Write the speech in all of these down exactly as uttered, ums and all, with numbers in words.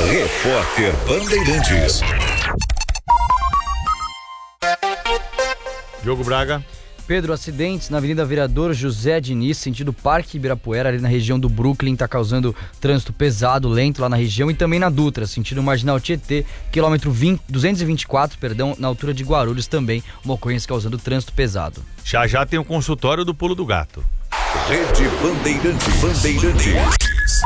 Repórter Bandeirantes. Diogo Braga. Pedro, acidentes na Avenida Vereador José Diniz, sentido Parque Ibirapuera, ali na região do Brooklyn, tá causando trânsito pesado, lento lá na região, e também na Dutra, sentido Marginal Tietê, quilômetro vinte, duzentos e vinte e quatro, perdão, na altura de Guarulhos também, uma ocorrência causando trânsito pesado. Já já tem o consultório do Pulo do Gato. Rede Bandeirantes. Bandeirantes.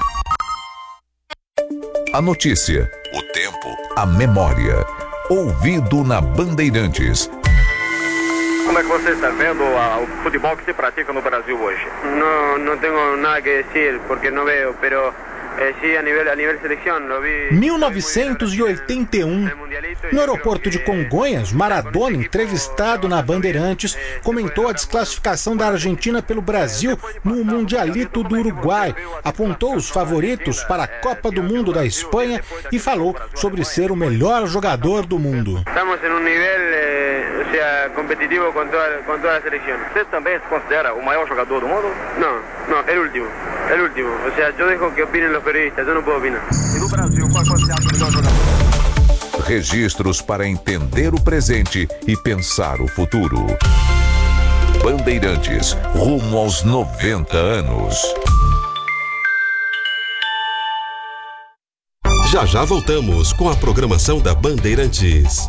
A notícia, o tempo, a memória. Ouvido na Bandeirantes. Como é que você está vendo a, o futebol que se pratica no Brasil hoje? Não, não tenho nada que dizer, porque não vejo, pero eh, sí, a nível, a nível seleção, lo vi. mil novecentos e oitenta e um, no aeroporto de Congonhas, Maradona, entrevistado na Bandeirantes, comentou a desclassificação da Argentina pelo Brasil no Mundialito do Uruguai, apontou os favoritos para a Copa do Mundo da Espanha e falou sobre ser o melhor jogador do mundo. Estamos em um nível eh, o sea, competitivo com toda, com toda a seleção. Você também se considera o maior jogador do mundo? Não, não, é o último, é o último. O sea, eu deixo que opinem os periodistas, eu não posso opinar. E no Brasil, qual você acha o melhor jogador? Registros para entender o presente e pensar o futuro. Bandeirantes, rumo aos noventa anos. Já já voltamos com a programação da Bandeirantes.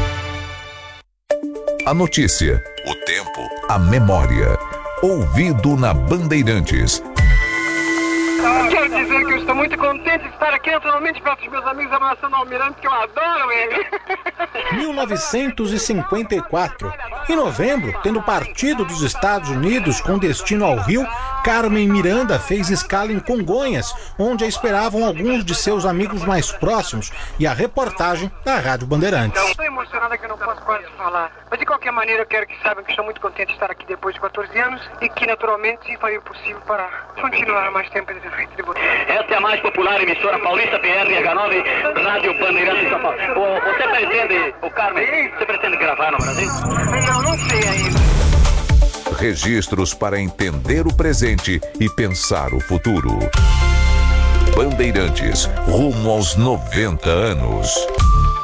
A notícia, o tempo, a memória. Ouvido na Bandeirantes. Quero dizer que eu estou muito contente de estar aqui naturalmente perto dos meus amigos abraçando o Almirante, que eu adoro ele. mil novecentos e cinquenta e quatro. Em novembro, tendo partido dos Estados Unidos com destino ao Rio, Carmen Miranda fez escala em Congonhas, onde a esperavam alguns de seus amigos mais próximos, e a reportagem da Rádio Bandeirantes. Estou emocionada que eu não posso quase falar. Mas de qualquer maneira eu quero que saibam que estou muito contente de estar aqui depois de quatorze anos e que naturalmente farei o possível para continuar mais tempo nesse frente de vocês. Esta é a mais popular emissora paulista P R H nove, Rádio Bandeirantes de São Paulo. O, você pretende, o Carmen, você pretende gravar no Brasil? Não, não sei ainda. Registros para entender o presente e pensar o futuro. Bandeirantes, rumo aos noventa anos.